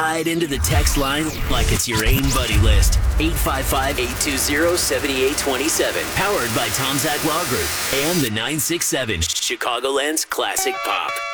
Slide into the text line like it's your AIM buddy list. 855-820-7827. Powered by Tom Zach Law Group and the 967 Chicagoland's Classic Pop.